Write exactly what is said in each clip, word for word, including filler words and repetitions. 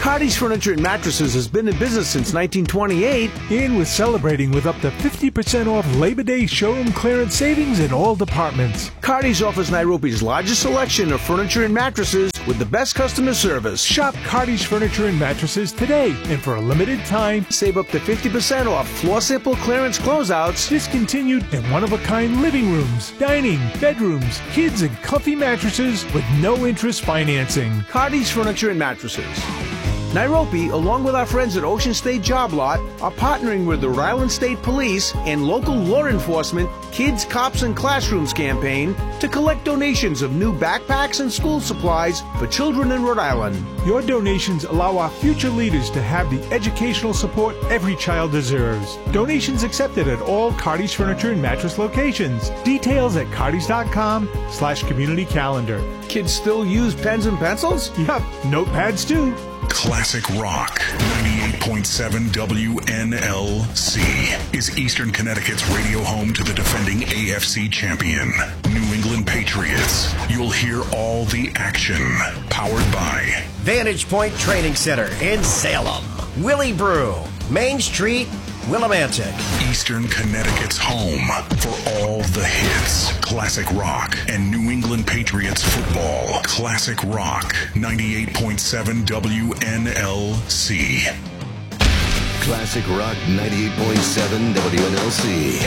Cardi's Furniture and Mattresses has been in business since nineteen twenty-eight. And we're celebrating with up to fifty percent off Labor Day showroom clearance savings in all departments. Cardi's offers Nairobi's largest selection of furniture and mattresses with the best customer service. Shop Cardi's Furniture and Mattresses today, and for a limited time, save up to fifty percent off floor sample clearance closeouts, discontinued and one-of-a-kind living rooms, dining, bedrooms, kids, and comfy mattresses with no interest financing. Cardi's Furniture and Mattresses. Nairobi, along with our friends at Ocean State Job Lot, are partnering with the Rhode Island State Police and local law enforcement Kids, Cops, and Classrooms campaign to collect donations of new backpacks and school supplies for children in Rhode Island. Your donations allow our future leaders to have the educational support every child deserves. Donations accepted at all Cardi's Furniture and Mattress locations. Details at cardis.com slash community calendar. Kids still use pens and pencils? Yep, notepads too. Classic Rock, ninety-eight point seven W N L C, is Eastern Connecticut's radio home to the defending A F C champion, New England Patriots. You'll hear all the action. Powered by Vantage Point Training Center in Salem, Willie Brew, Main Street, Willimantic. Eastern Connecticut's home for all the hits. Classic Rock and New England Patriots football. Classic Rock, ninety-eight point seven W N L C. Classic Rock, ninety-eight point seven W N L C.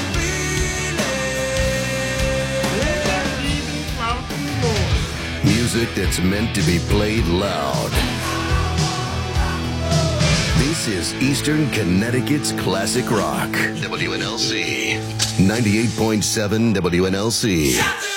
Music that's meant to be played loud. This is Eastern Connecticut's Classic Rock. W N L C. ninety-eight point seven W N L C.